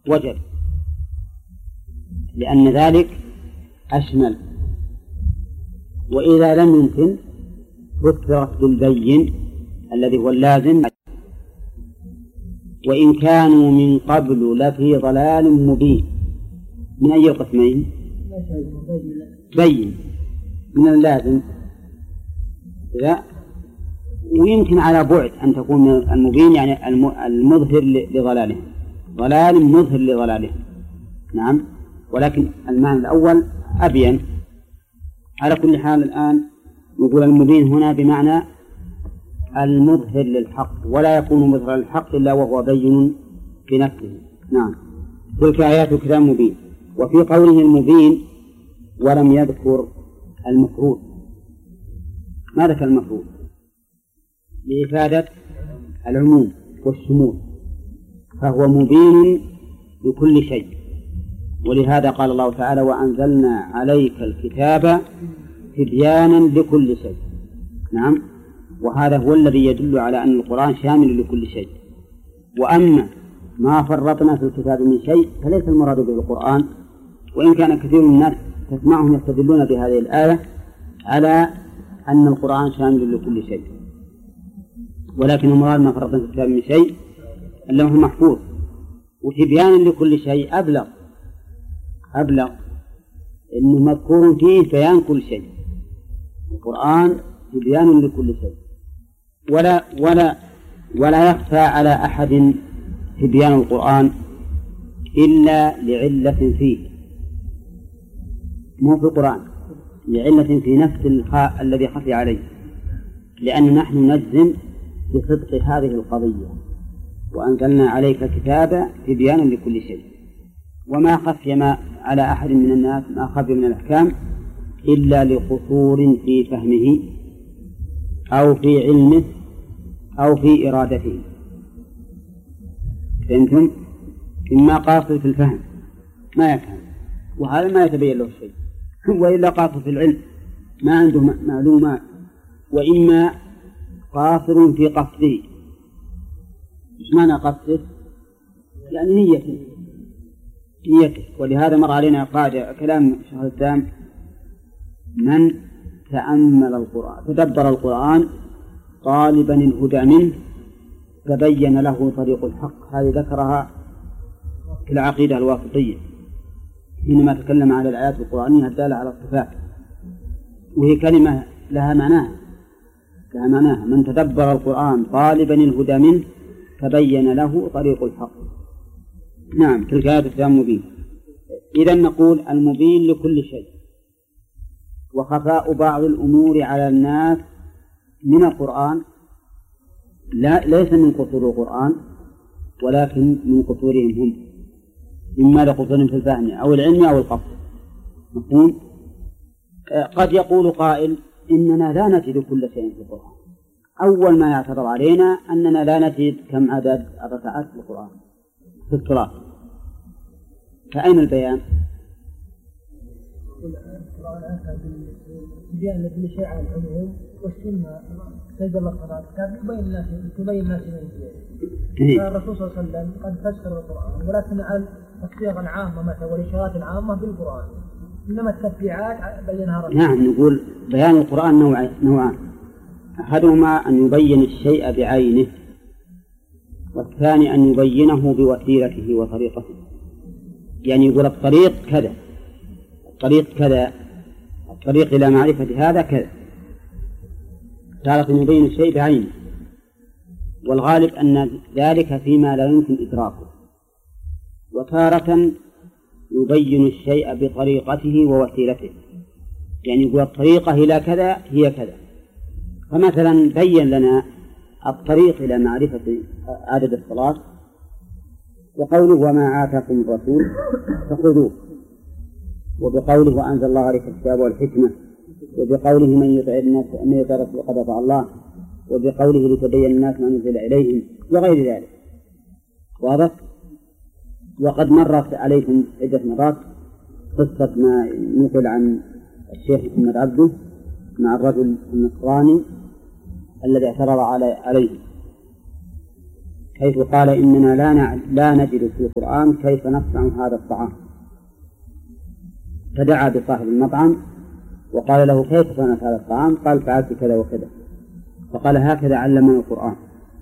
وجب، لأن ذلك أشمل. وإذا لم يمكن فسرت بالبين الذي هو اللازم. وإن كانوا من قبل لفي ضلال مبين، من أي القسمين؟ بين من اللازم، لا. ويمكن على بعد أن تكون من المبين، يعني المظهر لضلاله، ضلال مظهر لضلاله، نعم. ولكن المعنى الأول أبين. على كل حال الآن نقول المبين هنا بمعنى المظهر للحق، ولا يكون مظهر للحق إلا وهو بين بنفسه، نعم. تلك آيات كتاب مبين. وفي قوله المبين ولم يذكر المفروض، ما ذكر المفروض لإفادة العموم والشمول، فهو مبين لكل شيء. ولهذا قال الله تعالى وأنزلنا عليك الكتاب تبيانا لكل شيء، نعم. وهذا هو الذي يدل على أن القرآن شامل لكل شيء. وأما ما فرطنا في الكتاب من شيء فليس المراد به القرآن، وإن كان كثير من الناس تسمعهم يستدلون بهذه الآية على أن القرآن شامل لكل شيء، ولكن المراد ما فرطنا في الكتاب من شيء اللوح المحفوظ. وتبيانا لكل شيء أبلغ إنه مذكور فيه بيان كل شيء. القرآن تبيان لكل شيء، ولا يخفى على أحد تبيان القرآن إلا لعلة فيه، مو في القرآن، لعلة في نفس الذي خفي عليه. لأن نحن نجزم بصدق هذه القضية، وأنزلنا عليك الكتاب تبيانا لكل شيء. وما خفي على أحد من الناس ما خفي من الأحكام إلا لقصور في فهمه أو في علمه أو في إرادته، فهمتم؟ إما قاصر في الفهم ما يفهم وهذا ما يتبين له شيء، وإلا قاصر في العلم ما عنده معلومات، وإما قاصر في قصده. إيش معنى قصده؟ يعني نيته. ولهذا مر علينا قاعدة كلام شيخ الإسلام: من تأمل القرآن تدبر القرآن طالبا الهدى منه تبين له طريق الحق. هذه ذكرها في العقيدة الواسطية حينما تكلم على الآيات القرآنية الدالة على الصفات، وهي كلمة لها معناها من تدبر القرآن طالبا الهدى منه تبين له طريق الحق. نعم، تلك آيات كتاب مبين. إذن نقول المبين لكل شيء. وخفاء بعض الأمور على الناس من القرآن ليس من قصور القرآن، ولكن من قصورهم هم، إما لقصورهم في الفهم أو العلم أو القصد. مفهوم؟ قد يقول قائل إننا لا نجد كل شيء في القرآن. أول ما يعترض علينا أننا لا نجد كم عدد الركعات في القرآن في الصلاة، فأين البيان؟ القرآن أتى بالبيان لكل شيء على العموم، والسنة تدل الله تعالى تبين الناس الرسول صلى الله عليه وسلم قد فسر القرآن، ولكن على الصيغ العامة مثلا والإشارات العامة بالقرآن، إنما التفريعات بينها رسول. نعم، نقول بيان القرآن نوعان: أحدهما أن يبين الشيء بعينه، والثاني أن يبينه بوسيلته وطريقته. يعني يقول الطريق كذا، الطريق إلى معرفة هذا كذا. تارة يبين الشيء بعينه، والغالب أن ذلك فيما لا يمكن إدراكه، وتارة يبين الشيء بطريقته ووسيلته. يعني يقول الطريقة إلى كذا هي كذا. فمثلا بين لنا الطريق إلى معرفة عدد الصلاة بقوله وما آتاكم الرسول فخذوه، وبقوله وأنزل الله عليك الكتاب والحكمة، وبقوله من يطع الرسول فقد أطاع الله، وبقوله لتبين الناس ما نزل إليهم، وغير ذلك. واضح؟ وقد مرت عليكم عدة مرات قصة ما نقل عن الشيخ محمد عبده مع الرجل النصراني الذي اعترض عليه، حيث قال إننا لا نجد في القرآن كيف نصنع هذا الطعام، فدعا بصاحب المطعم وقال له كيف صنعت هذا الطعام؟ قال فعلت كذا وكذا. فقال هكذا علمنا القرآن.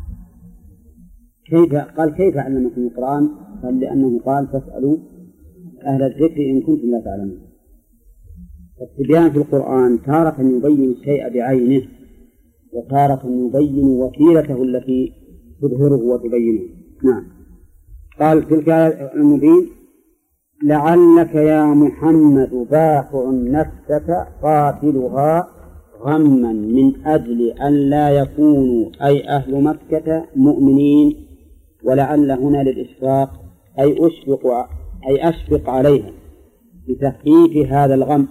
قال كيف علمكم القرآن؟ قال لأنه قال فاسألوا أهل الذكر إن كنتم لا تعلمون. التبيان في القرآن تارة يبين الشيء بعينه، وتارة يبين وسيلته التي تظهره وتبينه. نعم. قال في الآية المبين لعلك يا محمد باخع نفسك قاتلها غما من أجل أن لا يكونوا أي أهل مكة مؤمنين، ولعل هنا للإشفاق أي أشفق عليها بتخفيف هذا الغم.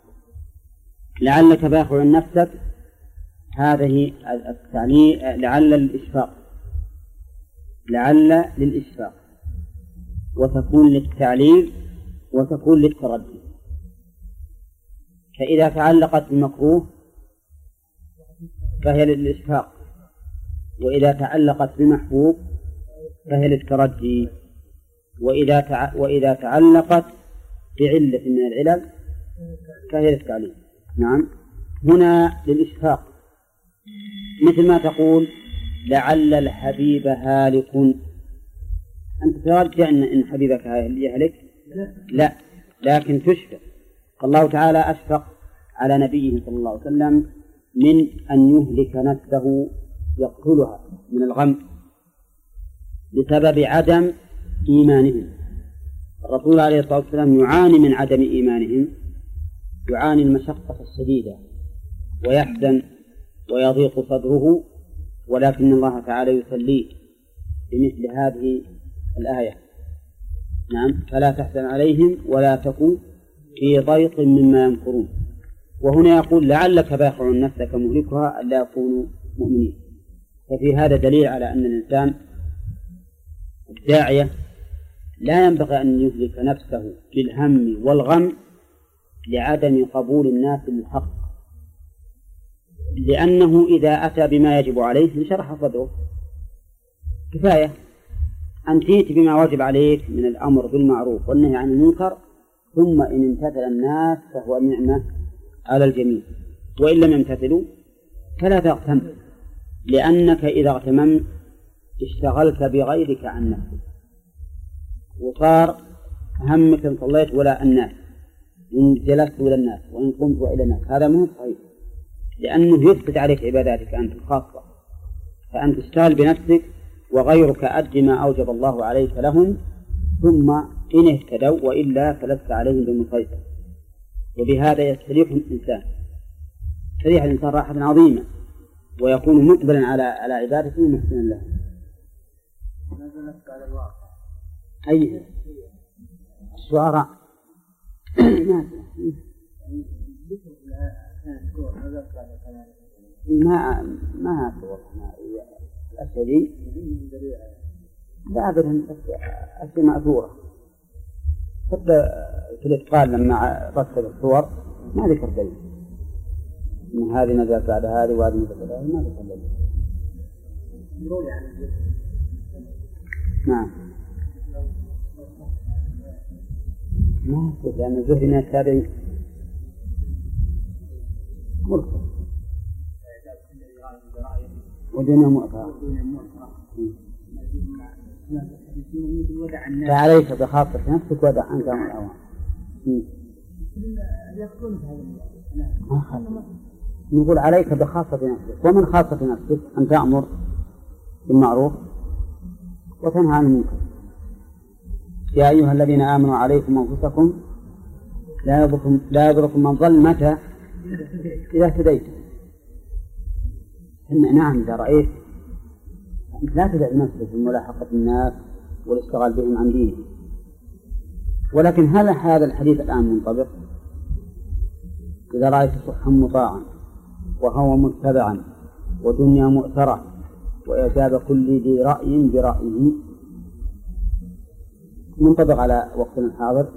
لعلك باخع نفسك هذه التعني لعل للإشفاق وتكون للتعليل وتكون للتردي. فإذا تعلقت بمكروه فهي للإشفاق، وإذا تعلقت بمحبوب فهي للتردي، وإذا تعلقت بعلة من العلل فهي للتعليل. نعم. هنا للإشفاق، مثل ما تقول لعل الحبيب هالك، أنت ترجع أن حبيبك يهلك؟ لا، لكن تشفق. فالله تعالى أشفق على نبيه صلى الله عليه وسلم من أن يهلك نفسه يقتلها من الغم بسبب عدم إيمانهم. الرسول عليه الصلاة والسلام يعاني من عدم إيمانهم، يعاني المشقة الشديدة ويحزن ويضيق صدره، ولكن الله تعالى يسليه بمثل هذه الآية. نعم. فلا تحزن عليهم ولا تكن في ضيق مما يمكرون. وهنا يقول لعلك باخع نفسك مهلكها ألا يكونوا مؤمنين. ففي هذا دليل على أن الإنسان الداعية لا ينبغي أن يهلك نفسه بالهم والغم لعدم قبول الناس للحق، لأنه إذا أتى بما يجب عليه انشرح صدره. كفاية أن تأتي بما وجب عليك من الأمر بالمعروف والنهي عن المنكر، ثم إن امتثل الناس فهو نعمة على الجميع، وإن لم يمتثلوا فلا تغتم، لأنك إذا اغتممت اشتغلت بغيرك عن نفسك، وصار همك إن صليت ولا الناس، إن جلست ولا الناس، وإن قمت وإلى الناس. هذا مو صحيح، لأنه يثبت عليك عباداتك أنت الخاصة، فأنت تشتغل بنفسك وغيرك أد ما أوجب الله عليك لهم، ثم إن اهتدوا وإلا فلست عليهم بمسيطر. وبهذا يستريح الإنسان راحة عظيمة، ويكون مقبلا على عبادته محسنا له. أي الشعراء ما أذكر الأشياء دي، لا أبدا، أشياء مأثورة. حتى في الإتقان لما رتب الصور ما ذكر دليل من هذه نزلت بعد هذه وهذه نزلت بعد هذه، ما ذكر دليل. نعم. ما أذكر، لأن الزهري من التابعين مرسل ودنيا مؤثرة. فعليك بخاطر نفسك ودع عنك الأوان. نقول عليك بخاصة نفسك، ومن خاصة نفسك أن تأمر بالمعروف وتنهى عن المنكر. يا أيها الذين آمنوا عليكم أنفسكم لا يضركم من ضل متى إذا اهتديتم. نعم، إذا رأيت لا تدع نفسك بملاحقة الناس والاشتغال بهم عن دينه. ولكن هل هذا الحديث الآن منطبق؟ إذا رأيت صحا مطاعا وهوى متبعا ودنيا مؤثرة وإعجاب كل ذي رأي برأيه، منطبق على وقتنا الحاضر؟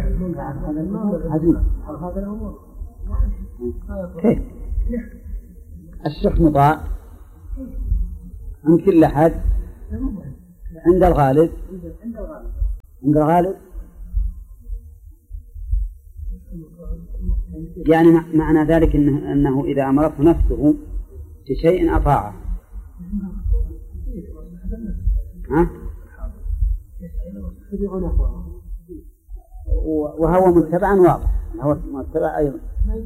هذا الأمر كيف؟ الشح مطاع عند كل أحد عند الغالب عند الغالب يعني معنى ذلك أنه إذا أمرته نفسه بشيء أطاعه. ها؟ وهو متبعا واضح، هو متبع أيضا.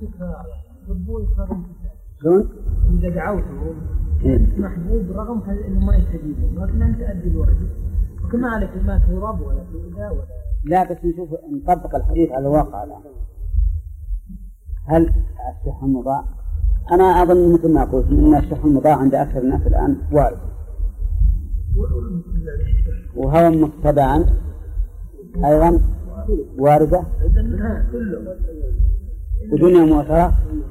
شلون؟ إذا دعوته محبوب رغم إنه ما يستجيب لكن أنت أدي الواجب وكما عليك ما تراب ولا تؤذى ولا. لا بس نشوف نطبق الحديث على الواقع الآن. هل الشح المضاع؟ أنا أظن مثل ما قلت إن الشح المضاع عند أكثر الناس الآن وارد، وهو متبعا أيضا واردة، ودنيا موثرة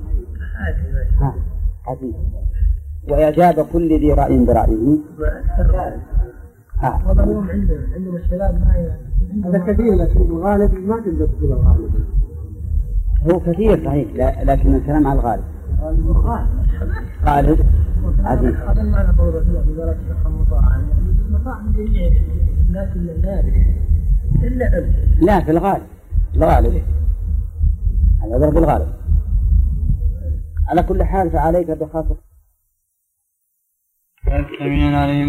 حديث، وإعجاب كل ذي رأي برأيه. هذا هو عندنا الشباب ما هذا كثير، لكن الغالب ما تقدر تقول الغالب. هو كثير صحيح، لكن الكلام على الغالب. غالب عزيز. هذا المعنى قول الرسول عليه الصلاة والسلام مطاع، مطاع من جميع الناس إلا لا في الغالب، الغالب هذا ضرب الغالب. على كل حال فعليك بخاصة